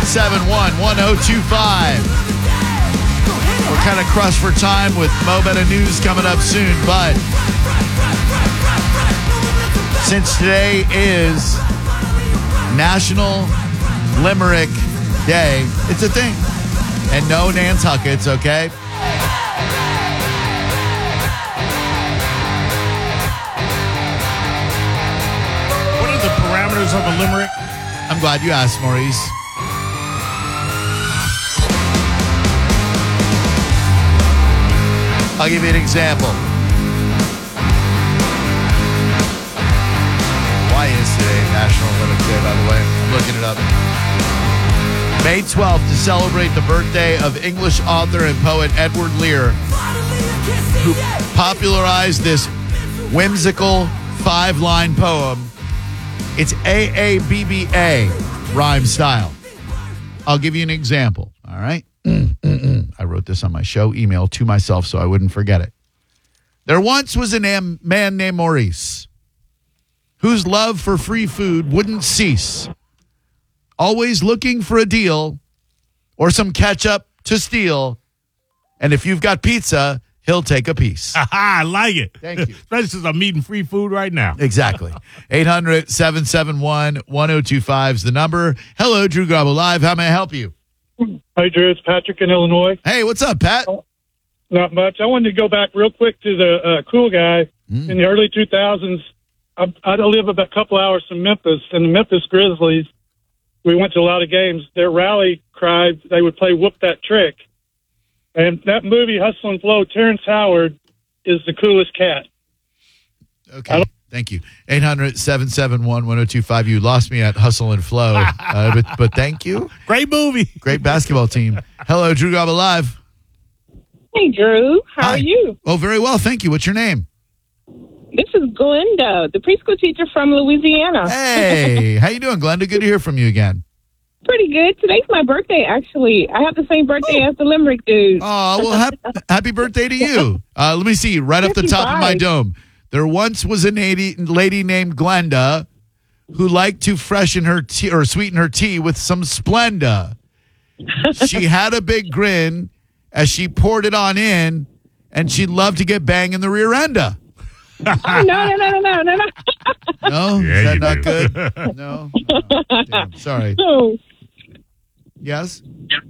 800-771-1025. We're kind of crushed for time with Mo Better News coming up soon, but since today is National Limerick Day, it's a thing. And no Nantuckets, okay? What are the parameters of a limerick? I'm glad you asked, Maurice. I'll give you an example. Why is today National Limerick Day, by the way? I'm looking it up. May 12th, to celebrate the birthday of English author and poet Edward Lear, who popularized this whimsical 5-line poem. It's AABBA rhyme style. I'll give you an example, all right? I wrote this on my show email to myself so I wouldn't forget it. There once was a man named Maurice whose love for free food wouldn't cease, always looking for a deal or some ketchup to steal. And if you've got pizza, he'll take a piece. I like it. Thank you. Especially since I'm eating free food right now. Exactly. 800-771-1025 is the number. Hello, Drew Garbo Live. How may I help you? Hi, Drew. It's Patrick in Illinois. Hey, what's up, Pat? Not much. I wanted to go back real quick to the cool guy in the early 2000s. I live about a couple hours from Memphis, and the Memphis Grizzlies, we went to a lot of games. Their rally cry, they would play Whoop That Trick. And that movie, Hustle and Flow, Terrence Howard is the coolest cat. Okay. Thank you. 800-771-1025. You lost me at Hustle and Flow, but thank you. Great movie. Great basketball team. Hello, Drew Garbo Live. Hey, Drew. How Hi. are you? Oh, very well. Thank you. What's your name? This is Glenda, the preschool teacher from Louisiana. Hey, how you doing, Glenda? Good to hear from you again. Pretty good. Today's my birthday, actually. I have the same birthday as the Limerick dude. Oh, well, happy birthday to you. Let me see. Right off the top of my dome. There once was a lady named Glenda who liked to freshen her tea or sweeten her tea with some Splenda. She had a big grin as she poured it on in, and she loved to get bang in the rear enda. No. No? Yeah, Is that you not do. good? No? Damn, sorry. So, Yes?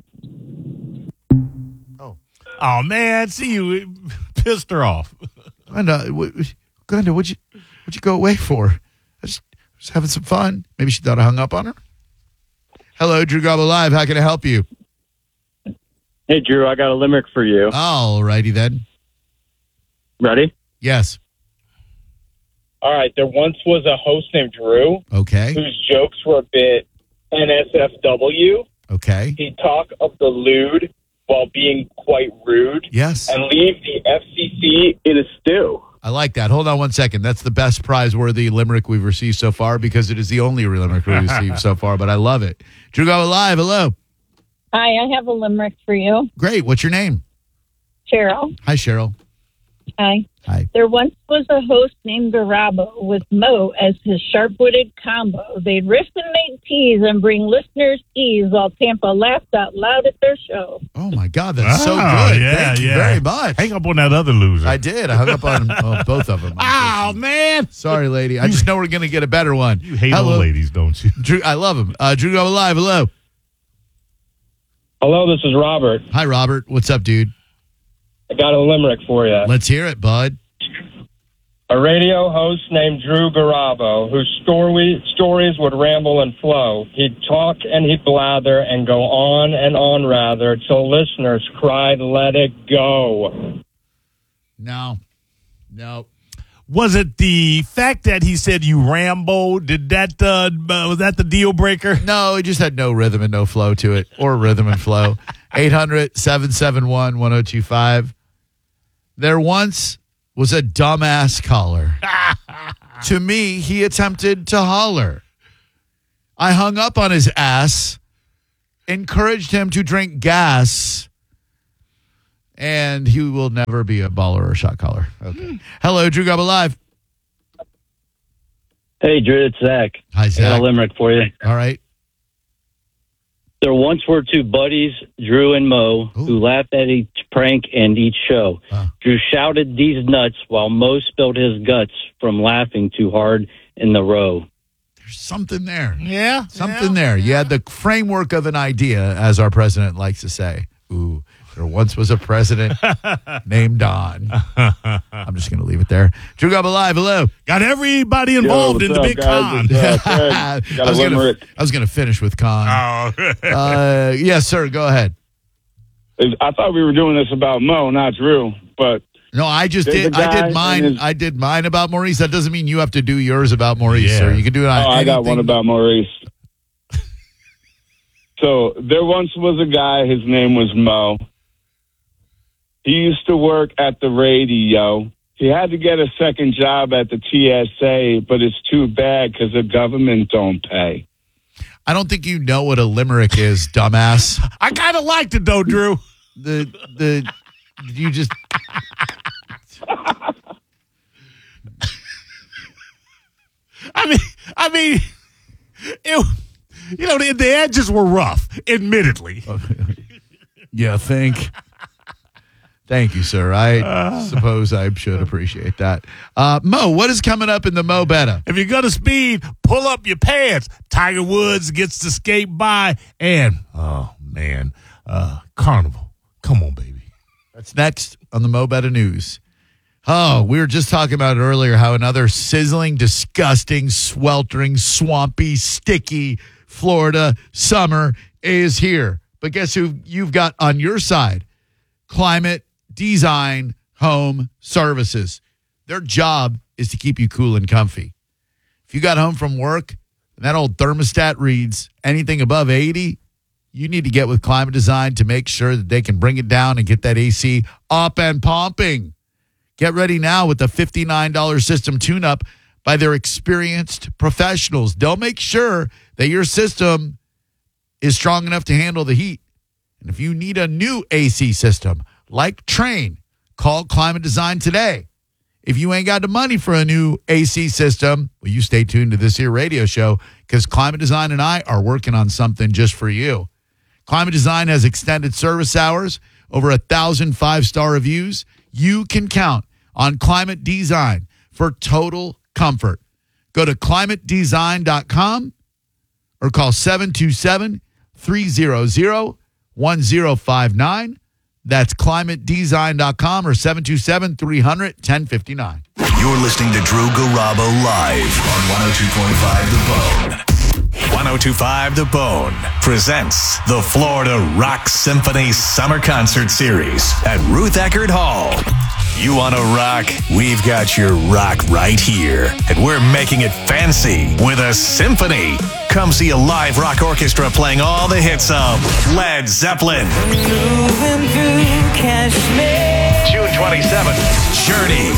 Oh, man. See, you pissed her off. Glenda, what'd you go away for? I was having some fun. Maybe she thought I hung up on her. Hello, Drew Garbo Live. How can I help you? Hey, Drew, I got a limerick for you. All righty then. Ready? Yes. All right. There once was a host named Drew Okay. whose jokes were a bit NSFW. Okay. He'd talk of the lewd while being quite rude Yes. and leave the FCC in a stew. I like that. Hold on one second. That's the best prize-worthy limerick we've received so far because it is the only limerick we've received so far, but I love it. Drew Garbo Live, hello. hi, I have a Limerick for you. Great. What's your name? Cheryl. Hi, Cheryl. Hi. Hi. There once was a host named Garabo with Mo as his sharp-witted combo. They'd riff and make tease and bring listeners ease while Tampa laughed out loud at their show. Oh, my God. That's so Oh, good. yeah, Thank you yeah. very much. Hang up on that other loser. I did. I hung up on both of them. Oh, man. Sorry, lady. I just know we're going to get a better one. You hate Hello. old ladies, don't you? Drew, I love him. Drew Garbo Live, hello. Hello, this is Robert. Hi, Robert. What's up, dude? I got a limerick for you. Let's hear it, bud. A radio host named Drew Garabo, whose stories would ramble and flow. He'd talk and he'd blather and go on rather, till listeners cried, "Let it go." No. Was it the fact that he said you Rambo? Did that was that the deal breaker? No, it just had no rhythm and no flow to it, or rhythm and flow. 800-771-1025. There once was a dumbass caller. To me, he attempted to holler. I hung up on his ass, encouraged him to drink gas, and he will never be a baller or shot caller. Okay. Hello, Drew Garbo Live. Hey, Drew, it's Zach. Hi, I got Zach. a limerick for you. All right. There once were two buddies, Drew and Mo, who laughed at each prank and each show. Drew shouted these nuts while Mo spilled his guts from laughing too hard in the row. There's something there. Yeah. Something there. You had the framework of an idea, as our president likes to say. Ooh, there once was a president named Don. I'm just going to leave it there. Drew Garabo Live, hello. Got everybody involved in the big con. I was going to finish with con. Oh. Yes, sir. Go ahead. I thought we were doing this about Mo, not Drew, but no, I just there's did. a guy I did mine. and his- I did mine about Maurice. That doesn't mean you have to do yours about Maurice, Yeah. sir. You can do it on I got one anything. about Maurice. So there once was a guy, his name was Mo. He used to work at the radio. He had to get a second job at the TSA, but it's too bad because the government don't pay. I don't think you know what a limerick is, dumbass. I kind of liked it, though, Drew. You just. I mean, the edges were rough, admittedly. Yeah, thank you, sir. I suppose I should appreciate that. Mo, what is coming up in the Mo Betta? If you're going to speed, pull up your pants. Tiger Woods gets to skate by. And, oh, man, Carnival. Come on, baby. That's next on the Mo Betta News. Oh, we were just talking about it earlier, how another sizzling, disgusting, sweltering, swampy, sticky Florida summer is here. But guess who you've got on your side? Climate Design Home Services. Their job is to keep you cool and comfy. If you got home from work and that old thermostat reads anything above 80, you need to get with Climate Design to make sure that they can bring it down and get that AC up and pumping. Get ready now with the $59 system tune-up by their experienced professionals. They'll make sure that your system is strong enough to handle the heat. And if you need a new AC system, like Train, call Climate Design today. If you ain't got the money for a new AC system, well, you stay tuned to this here radio show because Climate Design and I are working on something just for you. Climate Design has extended service hours, over 1,000 5-star reviews. You can count on Climate Design for total comfort. Go to climatedesign.com or call 727-300-1059. That's climatedesign.com or 727-300-1059. You're listening to Drew Garabo live on 102.5 The Bone. 102.5 The Bone presents the Florida Rock Symphony Summer Concert Series at Ruth Eckerd Hall. You want to rock? We've got your rock right here. And we're making it fancy with a symphony. Come see a live rock orchestra playing all the hits of Led Zeppelin. June 27th, Journey.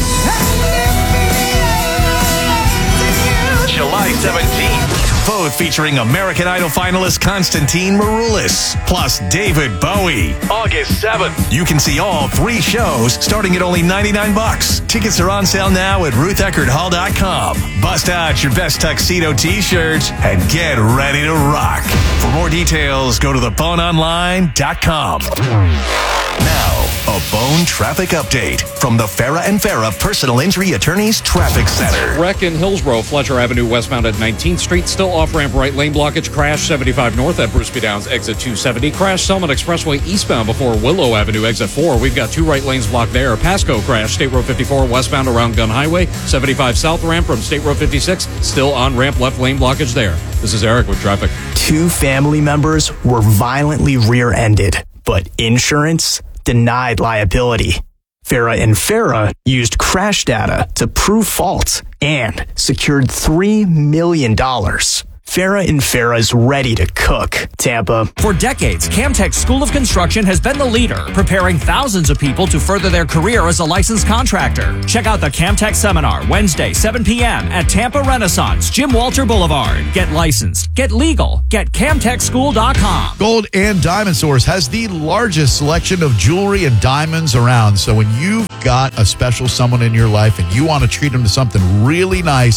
July 17th. Both featuring American Idol finalist Constantine Maroulis, plus David Bowie. August 7th. You can see all 3 shows starting at only $99. Tickets are on sale now at RuthEckerdHall.com. Bust out your best tuxedo t-shirts and get ready to rock. For more details, go to theboneonline.com. Now, a Bone traffic update from the Farah and Farah Personal Injury Attorneys Traffic Center. Wreck in Hillsborough, Fletcher Avenue westbound at 19th Street. Still off-ramp right lane blockage. Crash 75 north at Bruce B. Downs exit 270. Crash Selman Expressway eastbound before Willow Avenue exit 4. We've got 2 right lanes blocked there. Pasco crash State Road 54 westbound around Gun Highway. 75 south ramp from State Road 56. Still on ramp left lane blockage there. This is Eric with traffic. 2 family members were violently rear-ended, but insurance denied liability. Farah and Farah used crash data to prove fault and secured $3 million. Farah and Farah is ready to cook. Tampa. For decades, Camtech School of Construction has been the leader, preparing thousands of people to further their career as a licensed contractor. Check out the Camtech Seminar, Wednesday, 7 p.m. at Tampa Renaissance, Jim Walter Boulevard. Get licensed, get legal, get CamtechSchool.com. Gold and Diamond Source has the largest selection of jewelry and diamonds around. So when you've got a special someone in your life and you want to treat them to something really nice,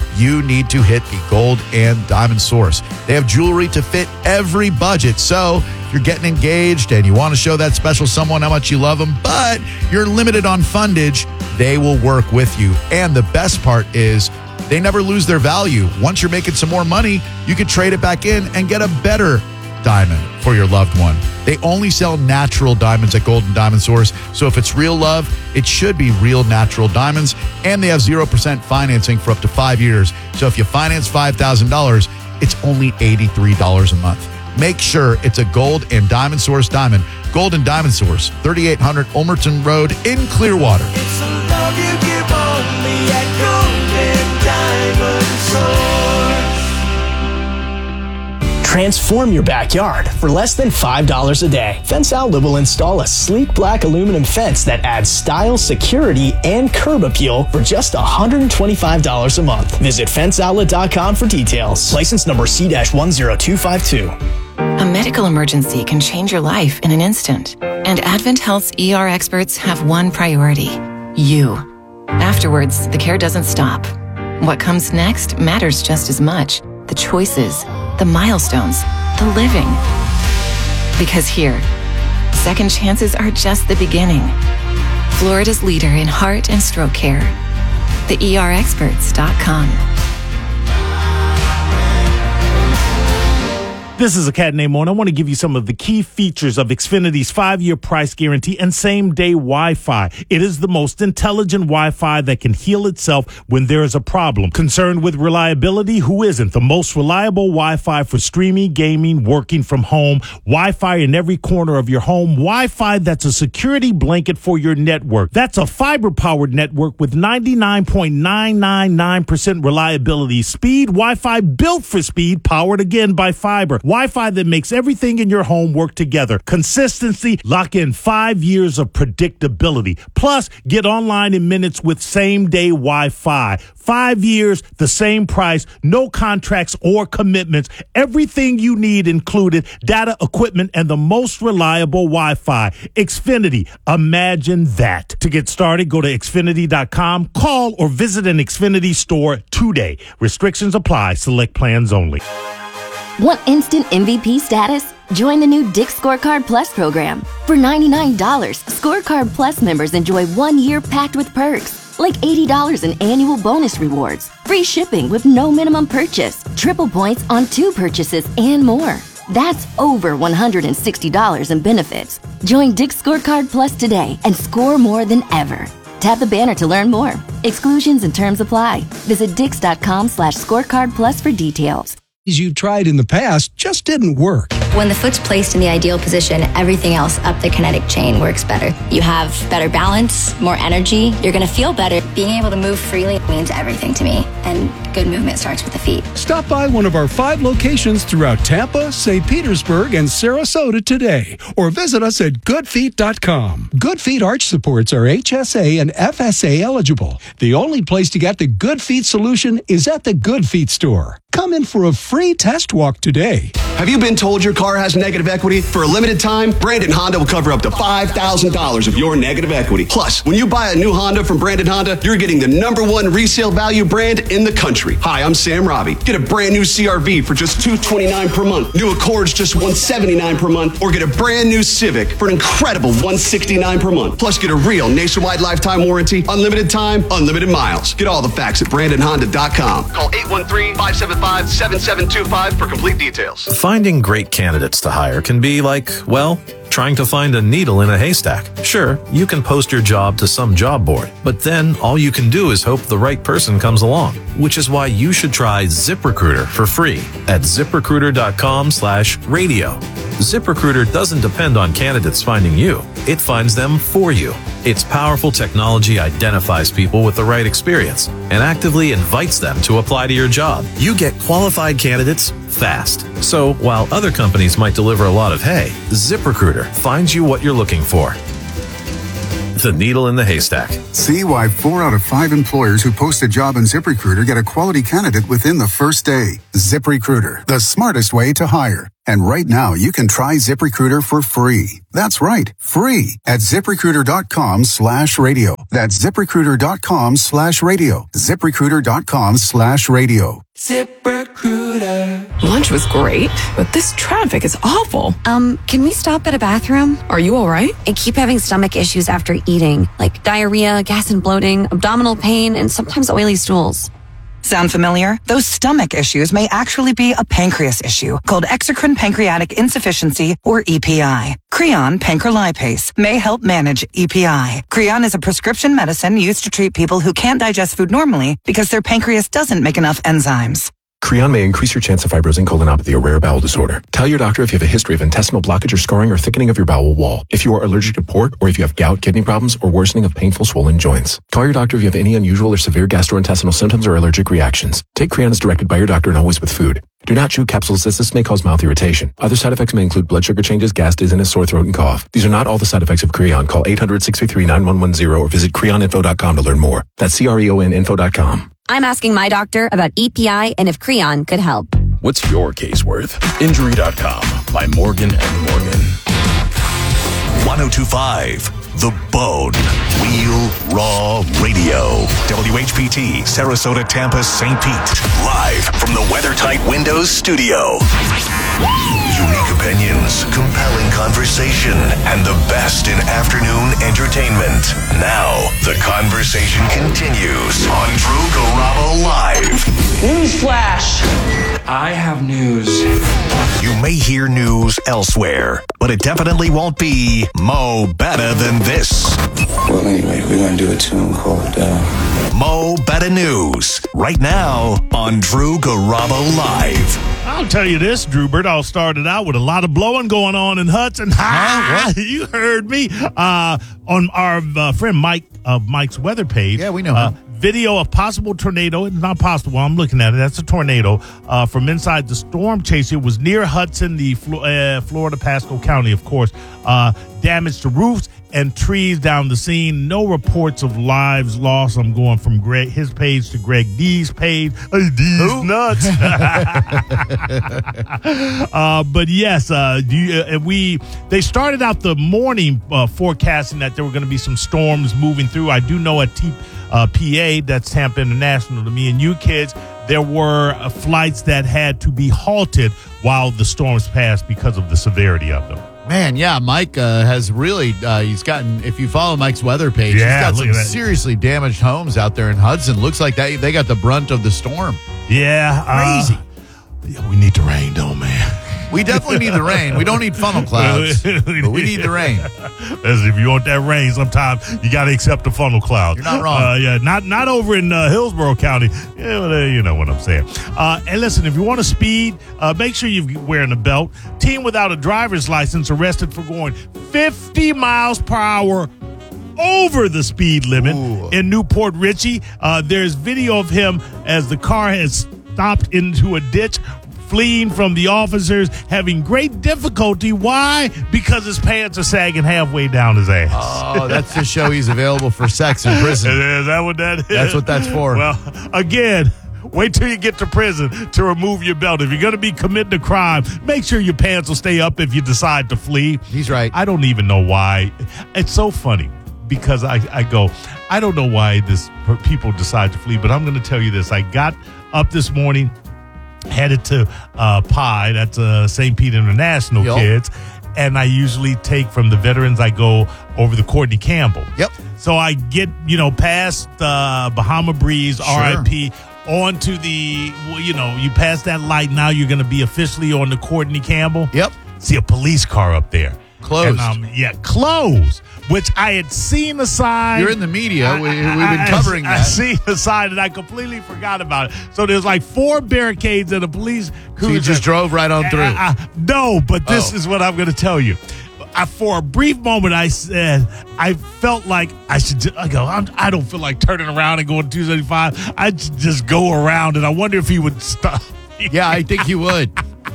you need to hit the Gold and Diamond Source. They have jewelry to fit every budget. So if you're getting engaged and you want to show that special someone how much you love them, but you're limited on fundage, they will work with you. And the best part is they never lose their value. Once you're making some more money, you can trade it back in and get a better diamond for your loved one. They only sell natural diamonds at Gold and Diamond Source. So if it's real love, it should be real natural diamonds. And they have 0% financing for up to 5 years. So if you finance $5,000, it's only $83 a month. Make sure it's a Gold and Diamond Source diamond. Gold and Diamond Source, 3800 Ulmerton Road in Clearwater. It's a love you give only at Gold and Diamond Source. Transform your backyard for less than $5 a day. Fence Outlet will install a sleek black aluminum fence that adds style, security, and curb appeal for just $125 a month. Visit fenceoutlet.com for details. License number C-10252. A medical emergency can change your life in an instant. And Advent Health's ER experts have one priority: you. Afterwards, the care doesn't stop. What comes next matters just as much. The choices, the milestones, the living. Because here, second chances are just the beginning. Florida's leader in heart and stroke care. TheERexperts.com. This is a cat named Mo, and I want to give you some of the key features of Xfinity's 5-year price guarantee and same-day Wi-Fi. It is the most intelligent Wi-Fi that can heal itself when there is a problem. Concerned with reliability? Who isn't? The most reliable Wi-Fi for streaming, gaming, working from home, Wi-Fi in every corner of your home, Wi-Fi that's a security blanket for your network. That's a fiber-powered network with 99.999% reliability. Speed, Wi-Fi built for speed, powered again by fiber. Wi-Fi that makes everything in your home work together. Consistency, lock in 5 years of predictability. Plus, get online in minutes with same-day Wi-Fi. 5 years, the same price, no contracts or commitments. Everything you need included, data, equipment, and the most reliable Wi-Fi. Xfinity, imagine that. To get started, go to Xfinity.com, call or visit an Xfinity store today. Restrictions apply. Select plans only. Want instant MVP status? Join the new Dick's Scorecard Plus program. For $99, Scorecard Plus members enjoy 1 year packed with perks, like $80 in annual bonus rewards, free shipping with no minimum purchase, triple points on 2 purchases, and more. That's over $160 in benefits. Join Dick's Scorecard Plus today and score more than ever. Tap the banner to learn more. Exclusions and terms apply. Visit Dix.com/scorecard plus for details. You've tried in the past just didn't work. When the foot's placed in the ideal position, everything else up the kinetic chain works better. You have better balance, more energy. You're going to feel better. Being able to move freely means everything to me. And good movement starts with the feet. Stop by one of our 5 locations throughout Tampa, St. Petersburg, and Sarasota today. Or visit us at goodfeet.com. Good Feet arch supports are HSA and FSA eligible. The only place to get the Good Feet solution is at the Good Feet store. Come in for a free test walk today. Have you been told your car has negative equity? For a limited time, Brandon Honda will cover up to $5,000 of your negative equity. Plus, when you buy a new Honda from Brandon Honda, you're getting the #1 resale value brand in the country. Hi, I'm Sam Robbie. Get a brand new CRV for just $229 per month. New Accords just $179 per month. Or get a brand new Civic for an incredible $169 per month. Plus, get a real nationwide lifetime warranty, unlimited time, unlimited miles. Get all the facts at BrandonHonda.com. Call 813-575-7725 for complete details. Finding great candidates to hire can be like, well, trying to find a needle in a haystack. Sure, you can post your job to some job board, but then all you can do is hope the right person comes along, which is why you should try ZipRecruiter for free at ZipRecruiter.com/radio. ZipRecruiter doesn't depend on candidates finding you. It finds them for you. Its powerful technology identifies people with the right experience and actively invites them to apply to your job. You get qualified candidates fast. So while other companies might deliver a lot of hay, ZipRecruiter finds you what you're looking for. The needle in the haystack. See why 4 out of 5 employers who post a job in ZipRecruiter get a quality candidate within the first day. ZipRecruiter, the smartest way to hire. And right now, you can try ZipRecruiter for free. That's right, free at ZipRecruiter.com/radio. That's ZipRecruiter.com/radio. ZipRecruiter.com/radio. ZipRecruiter. Lunch was great, but this traffic is awful. Can we stop at a bathroom? Are you all right? I keep having stomach issues after eating, like diarrhea, gas and bloating, abdominal pain, and sometimes oily stools. Sound familiar? Those stomach issues may actually be a pancreas issue called exocrine pancreatic insufficiency, or EPI. Creon pancrelipase may help manage EPI. Creon is a prescription medicine used to treat people who can't digest food normally because their pancreas doesn't make enough enzymes. Creon may increase your chance of fibrosing colonopathy, a rare bowel disorder. Tell your doctor if you have a history of intestinal blockage or scarring or thickening of your bowel wall, if you are allergic to pork, or if you have gout, kidney problems, or worsening of painful swollen joints. Call your doctor if you have any unusual or severe gastrointestinal symptoms or allergic reactions. Take Creon as directed by your doctor and always with food. Do not chew capsules as this may cause mouth irritation. Other side effects may include blood sugar changes, gas, dizziness, sore throat, and cough. These are not all the side effects of Creon. Call 800-633-9110 or visit creoninfo.com to learn more. That's CREONinfo.com. I'm asking my doctor about EPI and if Creon could help. What's your case worth? Injury.com by Morgan & Morgan. 1025 The Bone. Real Raw Radio. WHPT, Sarasota, Tampa, St. Pete. Live from the WeatherTight Windows studio. Unique opinions, compelling conversation, and the best in afternoon entertainment. Now, the conversation continues on Drew Garabo Live. Newsflash! I have news. You may hear news elsewhere, but it definitely won't be Mo Better Than This. Well, anyway, we're going to do a tune called Mo Better News, right now on Drew Garabo Live. I'll tell you this, Drew Birdow started out with a lot of blowing going on in Hudson. You heard me. On our friend Mike of Mike's Weather page. Yeah, we know him. Video of possible tornado. It's not possible. I'm looking at it. That's a tornado from inside the storm chase. It was near Hudson, the Florida Pasco County, of course. Damage to roofs and trees down the scene. No reports of lives lost. I'm going from his page to Greg D's page. D's nuts. But yes, they started out the morning forecasting that there were going to be some storms moving through. I do know at PA, that's Tampa International, to me and you kids, there were flights that had to be halted while the storms passed because of the severity of them. Man, yeah, Mike has really, he's gotten, if you follow Mike's weather page, he's got some seriously damaged homes out there in Hudson. Looks like they got the brunt of the storm. Yeah. Crazy. We need the rain, though, man. We definitely need the rain. We don't need funnel clouds, but we need the rain. Listen, if you want that rain, sometimes you got to accept the funnel cloud. You're not wrong. Not over in Hillsborough County. Yeah, well, you know what I'm saying. And listen, if you want to speed, make sure you're wearing a belt. Teen without a driver's license arrested for going 50 miles per hour over the speed limit in Newport Richey. There's video of him as the car has stopped into a ditch, fleeing from the officers, having great difficulty. Why? Because his pants are sagging halfway down his ass. Oh, that's to show he's available for sex in prison. Is that what that is? That's what that's for. Well, again, wait till you get to prison to remove your belt. If you're going to be committing a crime, make sure your pants will stay up if you decide to flee. He's right. I don't even know why. It's so funny because I don't know why people decide to flee, but I'm going to tell you this. I got up this morning, headed to Pi, that's St. Pete International kids, and I usually take from the veterans, I go over the Courtney Campbell. Yep. So I get, past Bahama Breeze, RIP, onto the, you pass that light, now you're going to be officially on the Courtney Campbell. Yep. See a police car up there. Closed. And, closed. Which I had seen the sign. You're in the media. We've been covering that. I seen the sign and I completely forgot about it. So there's like 4 barricades and a police cruiser. So you just drove right on through. No, but this is what I'm going to tell you. For a brief moment, I said, I felt like I don't feel like turning around and going 275. I just go around, and I wonder if he would stop. Yeah, I think he would.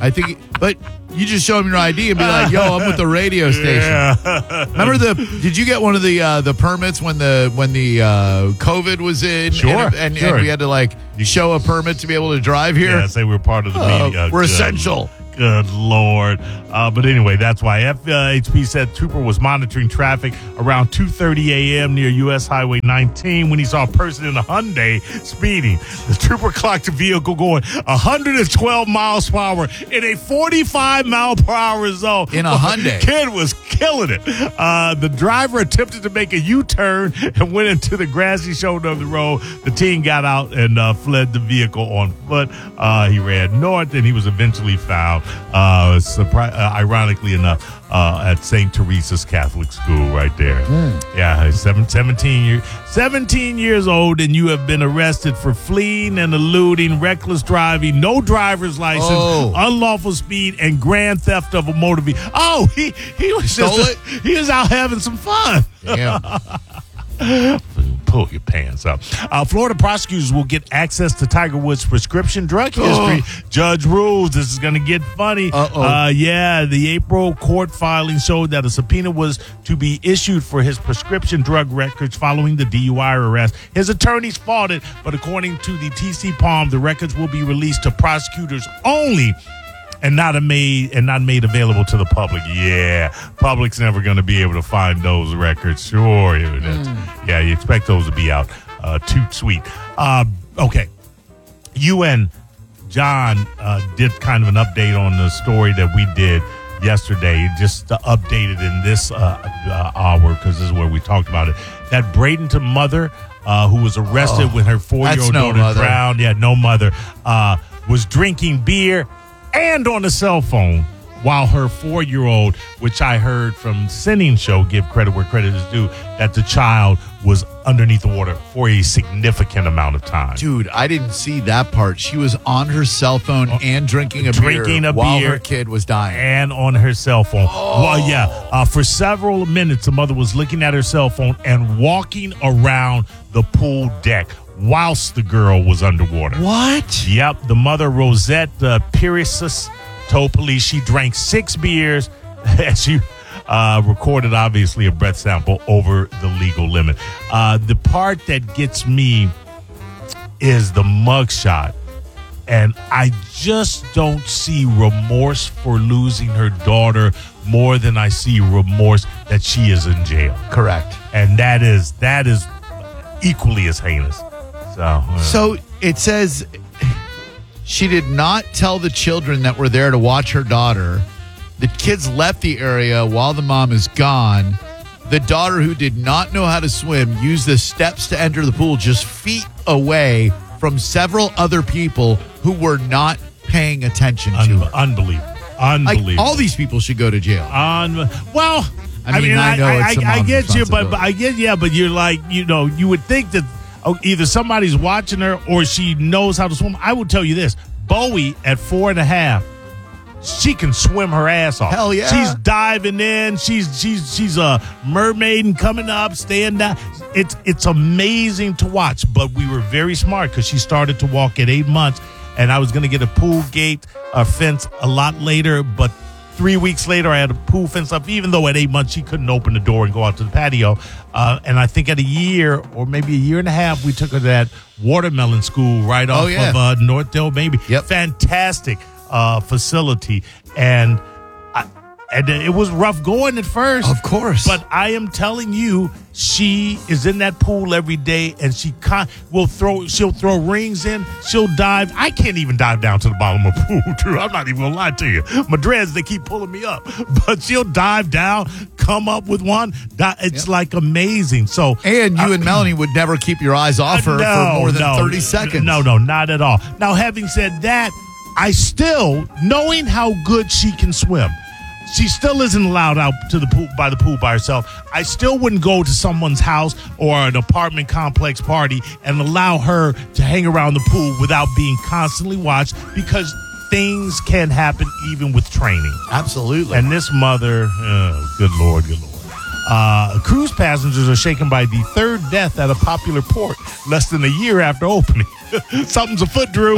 But you just show him your ID and be like, "Yo, I'm with the radio station." Yeah. Remember did you get one of the permits when the COVID was in? Sure. And we had to show a permit to be able to drive here. Yeah, say we're part of the media. We're essential. Good Lord. But anyway, that's why FHP said trooper was monitoring traffic around 2:30 a.m. near U.S. Highway 19 when he saw a person in a Hyundai speeding. The trooper clocked the vehicle going 112 miles per hour in a 45 mile per hour zone. In a Hyundai. Kid was killing it. The driver attempted to make a U-turn and went into the grassy shoulder of the road. The teen got out and fled the vehicle on foot. He ran north and he was eventually found. Ironically enough, at St. Teresa's Catholic School right there. Yeah, 17 years old, and you have been arrested for fleeing and eluding, reckless driving, no driver's license, unlawful speed, and grand theft of a motor vehicle. Oh, he was he was out having some fun. Damn. Pull your pants up. Florida prosecutors will get access to Tiger Woods' prescription drug history. Judge rules this is going to get funny. The April court filing showed that a subpoena was to be issued for his prescription drug records following the DUI arrest. His attorneys fought it, but according to the TC Palm, the records will be released to prosecutors only and not made available to the public. Yeah, public's never going to be able to find those records. Sure, yeah, you expect those to be out. Toot sweet. Okay, you and John did kind of an update on the story that we did yesterday. Just updated in this hour because this is where we talked about it. That Bradenton mother who was arrested with her 4-year-old daughter drowned. Yeah, no mother was drinking beer and on a cell phone while her 4-year-old, which I heard from Sinning Show, give credit where credit is due, that the child was underneath the water for a significant amount of time. Dude, I didn't see that part. She was on her cell phone and drinking a beer while her kid was dying. And on her cell phone. Well, yeah. For several minutes, the mother was looking at her cell phone and walking around the pool deck whilst the girl was underwater. What? Yep. The mother, Rosette Pirisis, told police she drank 6 beers and she recorded, obviously, a breath sample over the legal limit. The part that gets me is the mugshot. And I just don't see remorse for losing her daughter more than I see remorse that she is in jail. Correct. And that is equally as heinous. So it says she did not tell the children that were there to watch her daughter. The kids left the area while the mom is gone. The daughter, who did not know how to swim, used the steps to enter the pool just feet away from several other people who were not paying attention to her. Unbelievable. Like, all these people should go to jail. I know it's I get you, but I get, but you're like, you would think that either somebody's watching her or she knows how to swim. I will tell you this: Bowie at 4.5, she can swim her ass off. Hell yeah! She's diving in. She's a mermaid and coming up, staying down. It's amazing to watch. But we were very smart because she started to walk at 8 months, and I was going to get a pool gate fence a lot later, but 3 weeks later, I had a pool fence up, even though at 8 months she couldn't open the door and go out to the patio. And I think at a year or maybe a year and a half, we took her to that watermelon school right off of Northdale, maybe. Yep. Fantastic facility. And it was rough going at first. Of course. But I am telling you, she is in that pool every day, and she'll throw rings in. She'll dive. I can't even dive down to the bottom of the pool, Drew. I'm not even going to lie to you. My dreads, they keep pulling me up. But she'll dive down, come up with one. It's like amazing. And you and Melanie would never keep your eyes off her for more than 30 seconds. No, not at all. Now, having said that, I still, knowing how good she can swim, she still isn't allowed out to the pool by herself. I still wouldn't go to someone's house or an apartment complex party and allow her to hang around the pool without being constantly watched, because things can happen even with training. Absolutely. And this mother, good Lord. Cruise passengers are shaken by the third death at a popular port less than a year after opening. Something's afoot, Drew.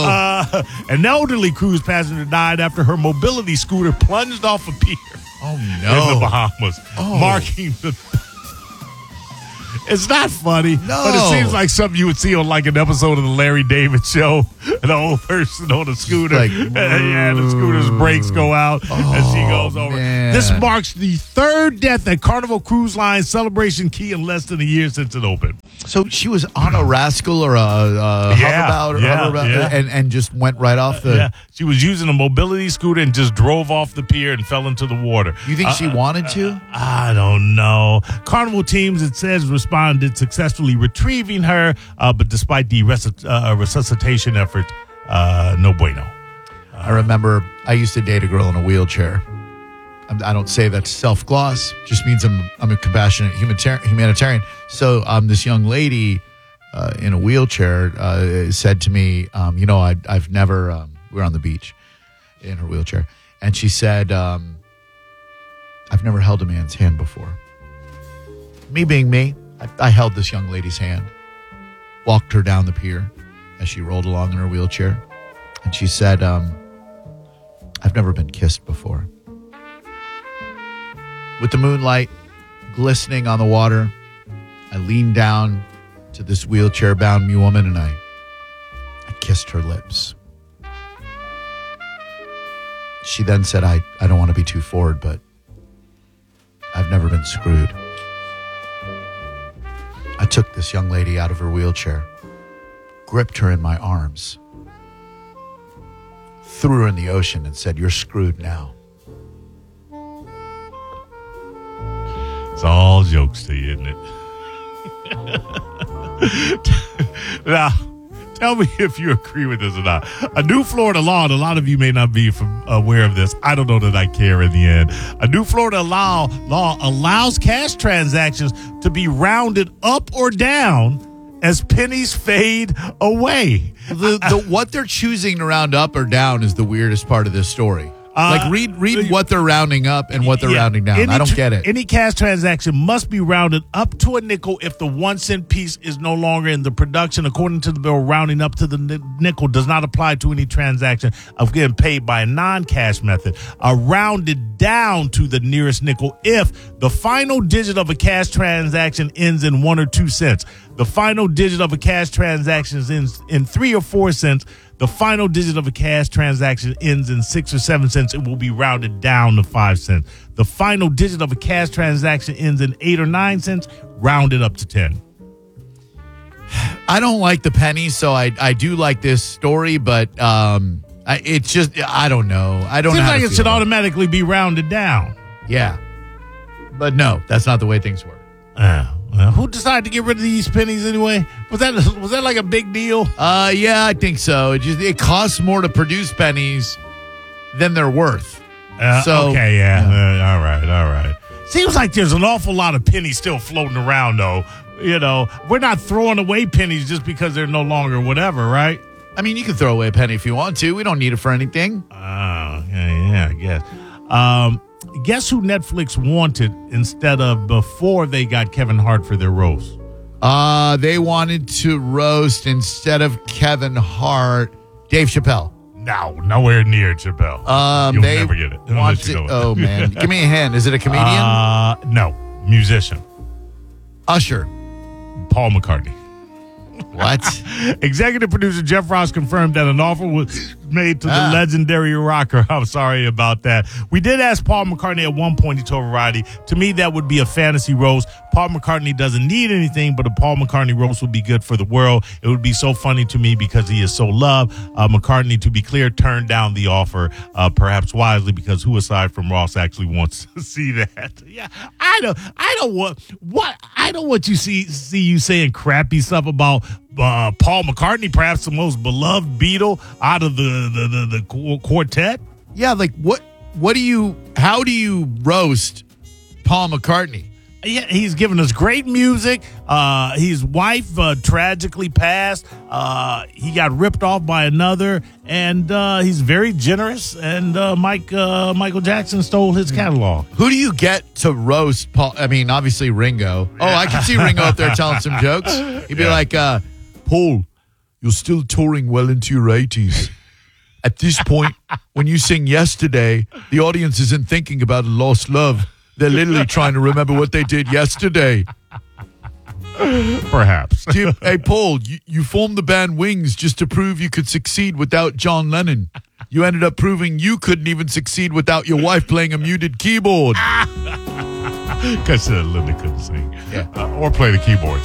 An elderly cruise passenger died after her mobility scooter plunged off a pier. Oh, no. In the Bahamas, marking the... It's not funny, No. but it seems like something you would see on like an episode of the Larry David Show. An old person on a scooter. Like, the scooter's brakes go out as she goes over. man. This marks the third death at Carnival Cruise Line Celebration Key in less than a year since it opened. So she was on a rascal or a hoverboard and just went right off the... Yeah, she was using a mobility scooter and just drove off the pier and fell into the water. You think she wanted to? I don't know. Carnival teams, it says, responded successfully retrieving her, but despite the resuscitation efforts, no bueno. I remember I used to date a girl in a wheelchair. I don't say that's self-gloss. Just means I'm a compassionate humanitarian. So this young lady in a wheelchair said to me, I've never, we were on the beach in her wheelchair. And she said, I've never held a man's hand before. Me being me, I held this young lady's hand, walked her down the pier as she rolled along in her wheelchair. And she said, I've never been kissed before. With the moonlight glistening on the water, I leaned down to this wheelchair-bound woman and I kissed her lips. She then said, I don't want to be too forward, but I've never been screwed. I took this young lady out of her wheelchair, gripped her in my arms, threw her in the ocean and said, you're screwed now. It's all jokes to you, isn't it? Now, tell me if you agree with this or not. A new Florida law, and a lot of you may not be aware of this. I don't know that I care in the end. A new Florida law allows cash transactions to be rounded up or down as pennies fade away. What they're choosing to round up or down is the weirdest part of this story. Read what they're rounding up and what they're rounding down. I don't get it. Any cash transaction must be rounded up to a nickel if the 1 cent piece is no longer in the production. According to the bill, rounding up to the nickel does not apply to any transaction of getting paid by a non-cash method. Rounded down to the nearest nickel if the final digit of a cash transaction ends in 1 or 2 cents. The final digit of a cash transaction ends in 3 or 4 cents. The final digit of a cash transaction ends in 6 or 7 cents. It will be rounded down to 5 cents. The final digit of a cash transaction ends in 8 or 9 cents, rounded up to 10. I don't like the penny, so I do like this story, but it's just, I don't know. I don't know. Seems how like to it feel should about automatically be rounded down. Yeah. But no, that's not the way things work. Who decided to get rid of these pennies anyway? Was that like a big deal? Yeah, I think so. It costs more to produce pennies than they're worth. Okay, yeah. All right. Seems like there's an awful lot of pennies still floating around, though. You know, we're not throwing away pennies just because they're no longer whatever, right? I mean, you can throw away a penny if you want to. We don't need it for anything. Yeah, I guess. Guess who Netflix wanted instead of before they got Kevin Hart for their roast? They wanted to roast instead of Kevin Hart, Dave Chappelle. No, nowhere near Chappelle. You'll never get it. Oh, man. Give me a hint. Is it a comedian? No. Musician. Usher. Paul McCartney. What? Executive producer Jeff Ross confirmed that an offer was made to the legendary rocker. I'm sorry about that. We did ask Paul McCartney at one point. He told Variety, to me, that would be a fantasy roast. Paul McCartney doesn't need anything, but a Paul McCartney roast would be good for the world. It would be so funny to me because he is so loved. McCartney, to be clear, turned down the offer, perhaps wisely, because who aside from Ross actually wants to see that? Yeah, I don't want you see you saying crappy stuff about Paul McCartney, perhaps the most beloved Beatle out of the quartet. Yeah, like how do you roast Paul McCartney? Yeah, he's given us great music. His wife tragically passed. He got ripped off by another, and he's very generous. And Michael Jackson stole his catalog. Who do you get to roast Paul? I mean, obviously Ringo. Oh, I can see Ringo up there telling some jokes. He'd be like, Paul, you're still touring well into your 80s. At this point, when you sing Yesterday, the audience isn't thinking about a lost love. They're literally trying to remember what they did yesterday. Perhaps. Hey, Paul, you formed the band Wings just to prove you could succeed without John Lennon. You ended up proving you couldn't even succeed without your wife playing a muted keyboard. Because Linda couldn't sing or play the keyboard.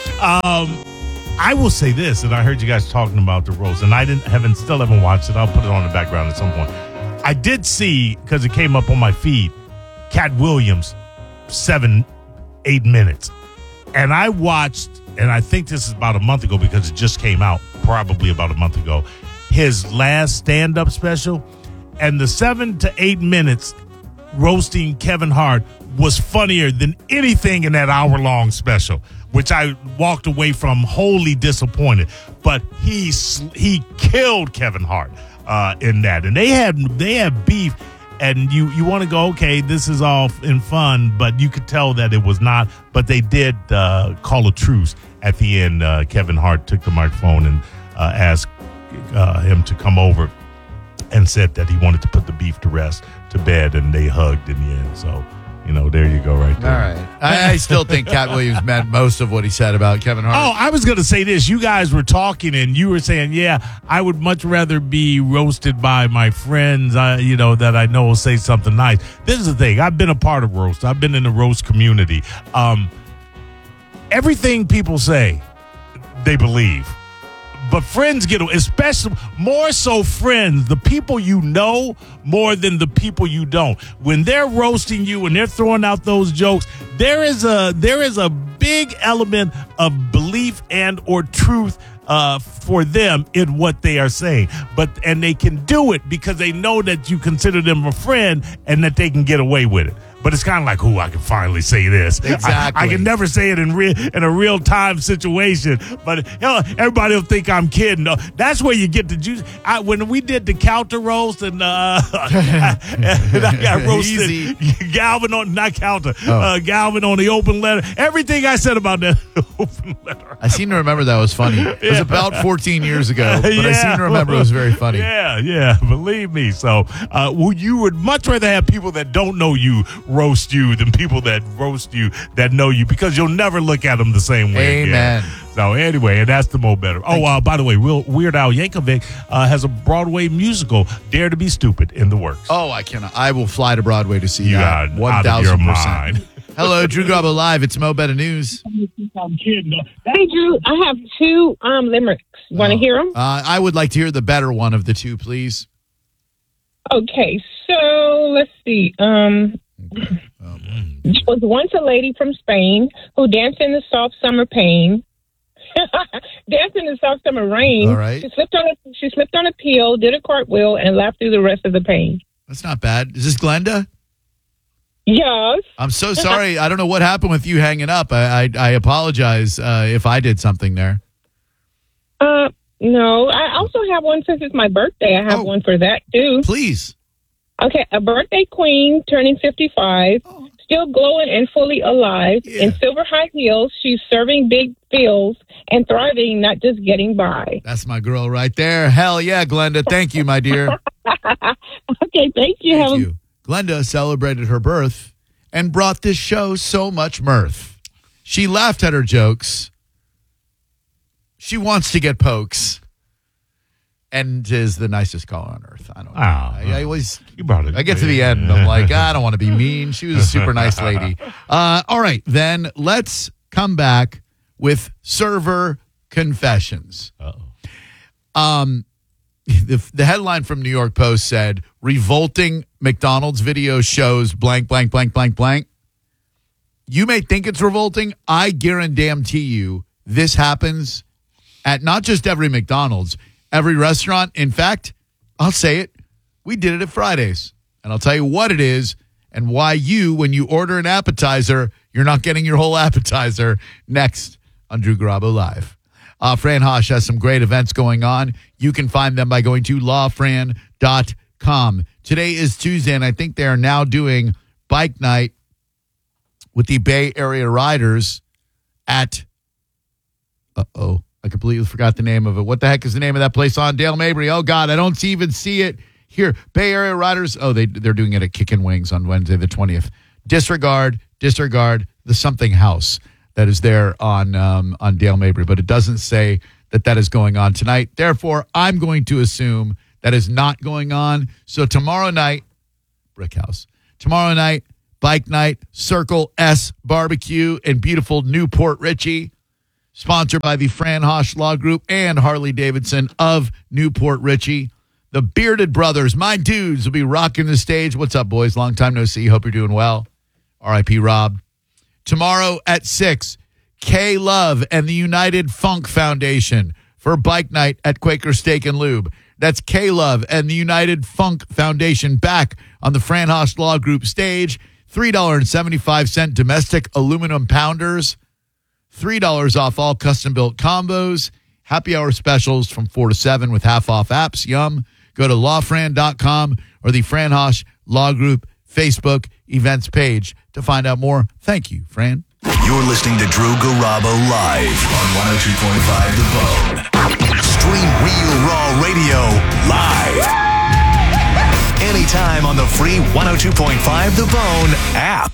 I will say this, and I heard you guys talking about the roast, and I still haven't watched it. I'll put it on the background at some point. I did see, because it came up on my feed, Cat Williams, 7-8 minutes. And I watched, and I think this is about a month ago because it just came out, probably about a month ago, his last stand-up special. And the 7 to 8 minutes roasting Kevin Hart was funnier than anything in that hour-long special, which I walked away from wholly disappointed. But he killed Kevin Hart in that. And they had beef. And you want to go, okay, this is all in fun, but you could tell that it was not. But they did call a truce at the end. Kevin Hart took the microphone and asked him to come over and said that he wanted to put the beef to bed, and they hugged in the end. So, there you go right there. All right. I still think Cat Williams meant most of what he said about Kevin Hart. Oh, I was going to say this. You guys were talking, and you were saying, yeah, I would much rather be roasted by my friends, that I know will say something nice. This is the thing. I've been a part of roast. I've been in the roast community. Everything people say, they believe. But friends get, especially more so friends, the people you know more than the people you don't. When they're roasting you and they're throwing out those jokes, there is a big element of belief and or truth for them in what they are saying. And they can do it because they know that you consider them a friend and that they can get away with it. But it's kind of like, I can finally say this. Exactly. I can never say it in a real time situation. But everybody will think I'm kidding. No, that's where you get the juice. When we did the counter roast and I got roasted Galvin on Galvin on the open letter. Everything I said about that open letter. I seem to remember that was funny. It was about 14 years ago, but I seem to remember it was very funny. Yeah, believe me. So you would much rather have people that don't know you roast you than people that roast you that know you, because you'll never look at them the same way. Amen. Again. So anyway, and that's the Mo Better. By the way, Weird Al Yankovic has a Broadway musical, Dare to Be Stupid, in the works. Oh, I cannot. I will fly to Broadway to see you that. 1,000%. Hello, Drew Garbo Live. It's Mo Better News. I'm kidding. Hey, Drew, I have two limericks. Want to hear them? I would like to hear the better one of the two, please. Okay, so let's see. There was once a lady from Spain who danced in the soft summer pain. Danced in the soft summer rain. All right. She slipped on a peel, did a cartwheel, and laughed through the rest of the pain. That's not bad. Is this Glenda? Yes. I'm so sorry. I don't know what happened with you hanging up. I apologize if I did something there. No. I also have one since it's my birthday. I have one for that, too. Please. Okay, a birthday queen turning 55, still glowing and fully alive. In silver high heels, she's serving big feels and thriving, not just getting by. That's my girl right there. Hell yeah, Glenda. Thank you, my dear. Okay, thank you. Thank you. Glenda celebrated her birth and brought this show so much mirth. She laughed at her jokes. She wants to get pokes. And is the nicest caller on earth. I don't know. I always, you brought it. I get to the end. I'm like, I don't want to be mean. She was a super nice lady. All right, then let's come back with server confessions. The headline from New York Post said, revolting McDonald's video shows blank, blank, blank, blank, blank. You may think it's revolting. I guarantee you this happens at not just every McDonald's, every restaurant. In fact, I'll say it. We did it at Fridays. And I'll tell you what it is and why when you order an appetizer, you're not getting your whole appetizer. Next on Drew Garabo Live. Fran Hosh has some great events going on. You can find them by going to lawfran.com. Today is Tuesday, and I think they are now doing bike night with the Bay Area Riders at, I completely forgot the name of it. What the heck is the name of that place on Dale Mabry? Oh, God, I don't even see it here. Bay Area Riders. Oh, they're doing it at Kickin' Wings on Wednesday the 20th. Disregard the something house. that is there on Dale Mabry, but it doesn't say that is going on tonight. Therefore, I'm going to assume that is not going on. So tomorrow night, Brick House. Tomorrow night, Bike Night, Circle S Barbecue in beautiful Newport Richey, sponsored by the Fran Hosch Law Group and Harley Davidson of Newport Richey. The Bearded Brothers, my dudes, will be rocking the stage. What's up, boys? Long time no see. Hope you're doing well. R.I.P. Rob. Tomorrow at 6, K-Love and the United Funk Foundation for Bike Night at Quaker Steak and Lube. That's K-Love and the United Funk Foundation back on the Fran Hosch Law Group stage. $3.75 domestic aluminum pounders. $3 off all custom-built combos. Happy hour specials from 4 to 7 with half-off apps. Yum. Go to lawfran.com or the Fran Hosch Law Group Facebook events page to find out more. Thank you, Fran. You're listening to Drew Garabo live on 102.5 The Bone. Stream Real Raw Radio live. Anytime on the free 102.5 The Bone app.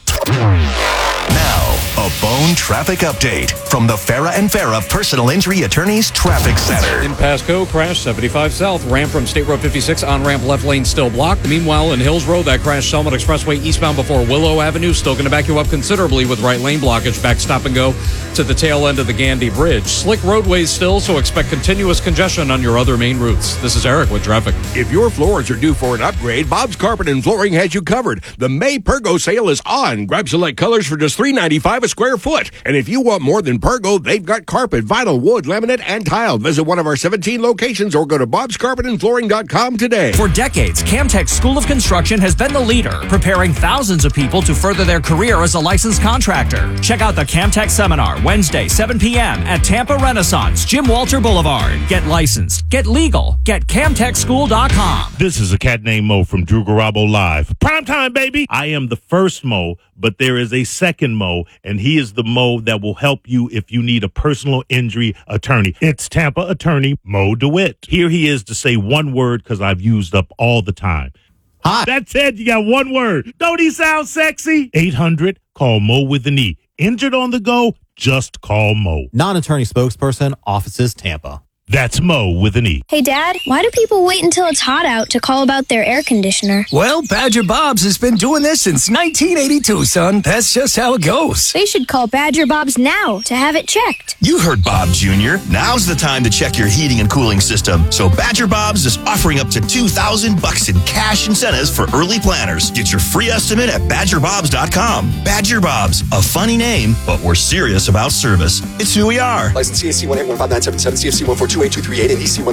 Now, a Bone traffic update from the Farah and Farah Personal Injury Attorneys Traffic Center. In Pasco, crash 75 South, ramp from State Road 56, on-ramp left lane still blocked. Meanwhile, in Hills Road, that crash Selma Expressway eastbound before Willow Avenue, still going to back you up considerably with right lane blockage. Back stop and go to the tail end of the Gandy Bridge. Slick roadways still, so expect continuous congestion on your other main routes. This is Eric with traffic. If your floors are due for an upgrade, Bob's Carpet and Flooring has you covered. The May Pergo sale is on. Grab select colors for just $3.95 a square foot. And if you want more than Pergo, they've got carpet, vinyl, wood, laminate, and tile. Visit one of our 17 locations or go to bobscarpetandflooring.com today. For decades, Camtech School of Construction has been the leader, preparing thousands of people to further their career as a licensed contractor. Check out the Camtech Seminar, Wednesday, 7 p.m. at Tampa Renaissance, Jim Walter Boulevard. Get licensed, get legal, get CamtechSchool.com. This is a cat named Mo from Drew Garabo Live. Prime time, baby! I am the first Mo, but there is a second Mo, and he is the Mo that will help you if you need a personal injury attorney. It's Tampa attorney Mo DeWitt. Here he is to say one word because I've used up all the time. Hi. That's it. You got one word. Don't he sound sexy? 800, call Mo with an E. Injured on the go? Just call Mo. Non-attorney spokesperson, offices Tampa. That's Mo with an E. Hey, Dad, why do people wait until it's hot out to call about their air conditioner? Well, Badger Bob's has been doing this since 1982, son. That's just how it goes. They should call Badger Bob's now to have it checked. You heard Bob Jr. Now's the time to check your heating and cooling system. So Badger Bob's is offering up to $2,000 in cash incentives for early planners. Get your free estimate at badgerbobs.com. Badger Bob's, a funny name, but we're serious about service. It's who we are. License CAC 1815977, CFC 1428238, and EC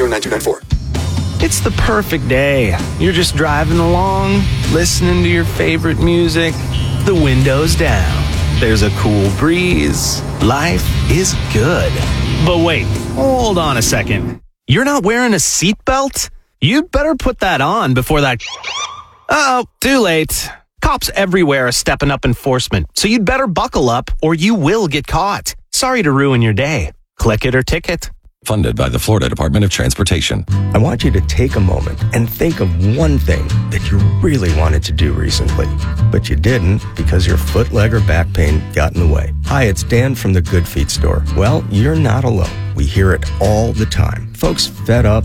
1309294. It's the perfect day. You're just driving along, listening to your favorite music, the windows down. There's a cool breeze. Life is good. But wait, hold on a second. You're not wearing a seatbelt? You'd better put that on before that... Uh-oh, too late. Cops everywhere are stepping up enforcement, so you'd better buckle up or you will get caught. Sorry to ruin your day. Click it or ticket. Funded by the Florida Department of Transportation. I want you to take a moment and think of one thing that you really wanted to do recently, but you didn't because your foot, leg, or back pain got in the way. Hi, it's Dan from the Good Feet store. Well, you're not alone. We hear it all the time. Folks fed up